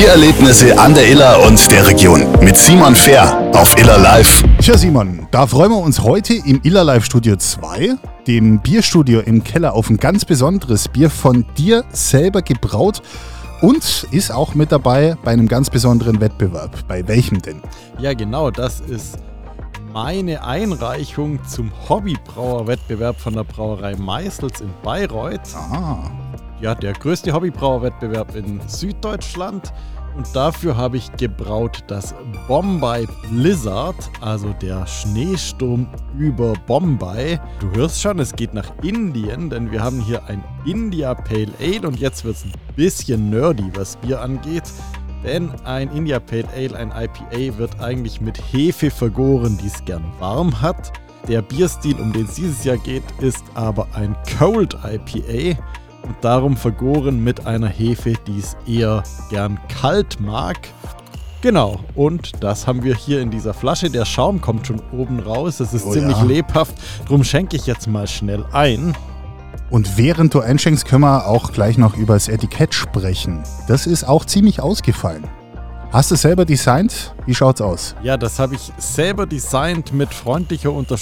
Biererlebnisse an der Iller und der Region mit Simon Fehr auf Iller Live. Tja Simon, da freuen wir uns heute im Iller Live Studio 2, dem Bierstudio im Keller, auf ein ganz besonderes Bier von dir selber gebraut und ist auch mit dabei bei einem ganz besonderen Wettbewerb. Bei welchem denn? Ja genau, das ist meine Einreichung zum Hobbybrauerwettbewerb von der Brauerei Meisels in Bayreuth. Ja, der größte Hobbybrauerwettbewerb in Süddeutschland. Und dafür habe ich gebraut das Bombay Blizzard, also der Schneesturm über Bombay. Du hörst schon, es geht nach Indien, denn wir haben hier ein India Pale Ale und jetzt wird es ein bisschen nerdy, was Bier angeht. Denn ein India Pale Ale, ein IPA, wird eigentlich mit Hefe vergoren, die es gern warm hat. Der Bierstil, um den es dieses Jahr geht, ist aber ein Cold IPA. Und darum vergoren mit einer Hefe, die es eher gern kalt mag. Genau, und das haben wir hier in dieser Flasche. Der Schaum kommt schon oben raus, es ist ziemlich lebhaft. Drum schenke ich jetzt mal schnell ein. Und während du einschenkst, können wir auch gleich noch über das Etikett sprechen. Das ist auch ziemlich ausgefallen. Hast du es selber designt? Wie schaut's aus? Ja, das habe ich selber designt mit freundlicher Unterstützung